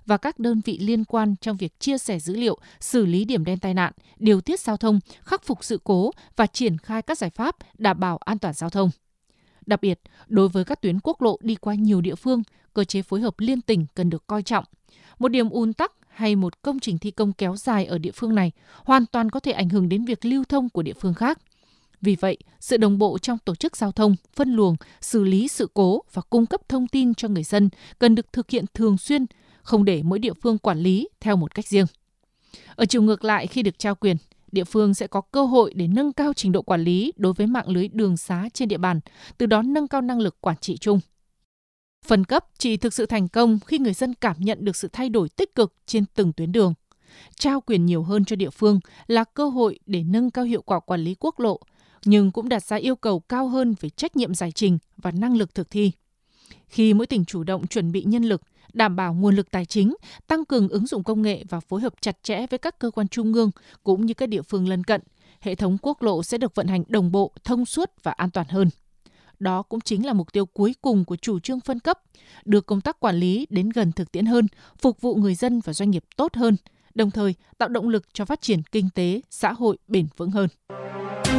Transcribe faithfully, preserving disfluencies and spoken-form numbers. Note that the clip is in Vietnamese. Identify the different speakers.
Speaker 1: và các đơn vị liên quan trong việc chia sẻ dữ liệu, xử lý điểm đen tai nạn, điều tiết giao thông, khắc phục sự cố và triển khai các giải pháp đảm bảo an toàn giao thông. Đặc biệt, đối với các tuyến quốc lộ đi qua nhiều địa phương, cơ chế phối hợp liên tỉnh cần được coi trọng. Một điểm ùn tắc hay một công trình thi công kéo dài ở địa phương này hoàn toàn có thể ảnh hưởng đến việc lưu thông của địa phương khác. Vì vậy, sự đồng bộ trong tổ chức giao thông, phân luồng, xử lý sự cố và cung cấp thông tin cho người dân cần được thực hiện thường xuyên, không để mỗi địa phương quản lý theo một cách riêng. Ở chiều ngược lại, khi được trao quyền, địa phương sẽ có cơ hội để nâng cao trình độ quản lý đối với mạng lưới đường xá trên địa bàn, từ đó nâng cao năng lực quản trị chung. Phân cấp chỉ thực sự thành công khi người dân cảm nhận được sự thay đổi tích cực trên từng tuyến đường. Trao quyền nhiều hơn cho địa phương là cơ hội để nâng cao hiệu quả quản lý quốc lộ, nhưng cũng đặt ra yêu cầu cao hơn về trách nhiệm giải trình và năng lực thực thi. Khi mỗi tỉnh chủ động chuẩn bị nhân lực, đảm bảo nguồn lực tài chính, tăng cường ứng dụng công nghệ và phối hợp chặt chẽ với các cơ quan trung ương cũng như các địa phương lân cận, hệ thống quốc lộ sẽ được vận hành đồng bộ, thông suốt và an toàn hơn. Đó cũng chính là mục tiêu cuối cùng của chủ trương phân cấp, đưa công tác quản lý đến gần thực tiễn hơn, phục vụ người dân và doanh nghiệp tốt hơn, đồng thời tạo động lực cho phát triển kinh tế, xã hội bền vững hơn.